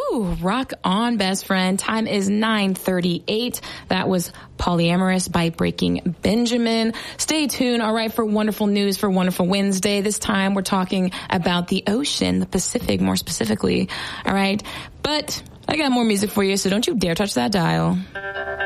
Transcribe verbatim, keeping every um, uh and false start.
Woo! Rock on, best friend. Time is nine thirty-eight. That was Polyamorous by Breaking Benjamin. Stay tuned, all right, for wonderful news for Wonderful Wednesday. This time we're talking about the ocean, the Pacific more specifically, all right? But I got more music for you, so don't you dare touch that dial.